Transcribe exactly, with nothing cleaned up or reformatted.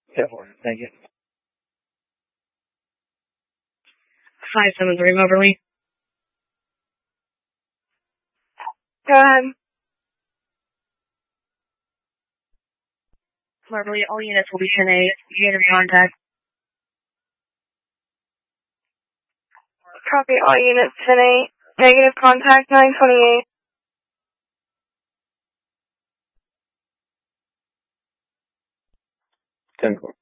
ten four. Thank you. five seven three Moberly. Go ahead. Moberly, all units will be ten eight. Negative contact. Copy all units ten eight. Negative contact nine twenty-eight. ten four.